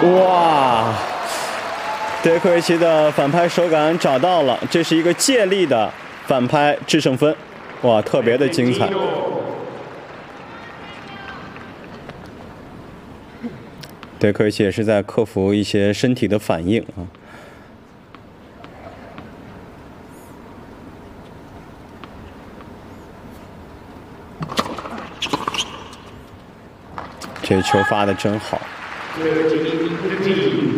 哇！德科维奇的反拍手感找到了，这是一个借力的反拍制胜分，哇，特别的精彩。德科维奇也是在克服一些身体的反应啊。这球发的真好。